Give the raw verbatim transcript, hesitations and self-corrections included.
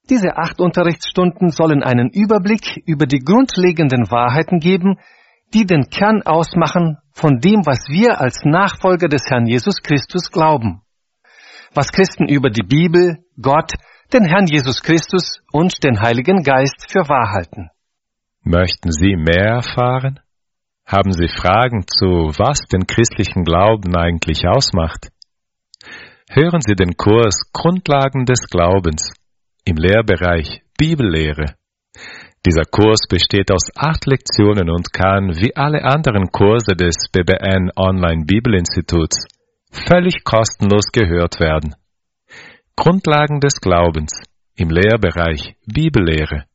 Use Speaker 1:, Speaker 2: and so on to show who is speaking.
Speaker 1: Diese acht Unterrichtsstunden sollen einen Überblick über die grundlegenden Wahrheiten geben, die den Kern ausmachen von dem, was wir als Nachfolger des Herrn Jesus Christus glauben. Was Christen über die Bibel, Gott, den Herrn Jesus Christus und den Heiligen Geist für wahr halten.
Speaker 2: Möchten Sie mehr erfahren? Haben Sie Fragen zu, was den christlichen Glauben eigentlich ausmacht? Hören Sie den Kurs Grundlagen des Glaubens im Lehrbereich Bibellehre. Dieser Kurs besteht aus acht Lektionen und kann, wie alle anderen Kurse des B B N Online Bibelinstituts, völlig kostenlos gehört werden. Grundlagen des Glaubens im Lehrbereich Bibellehre.